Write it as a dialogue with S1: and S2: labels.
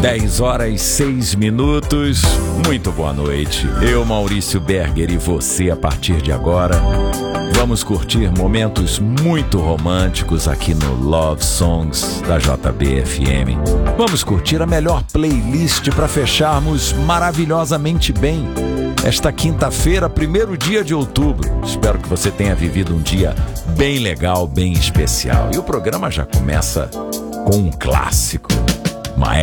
S1: 10h06. Muito boa noite. Eu, Maurício Berger, e você, a partir de agora, vamos curtir momentos muito românticos aqui no Love Songs da JBFM. Vamos curtir a melhor playlist para fecharmos maravilhosamente bem esta quinta-feira, 1º dia de outubro. Espero que você tenha vivido um dia bem legal, bem especial. E o programa já começa com um clássico.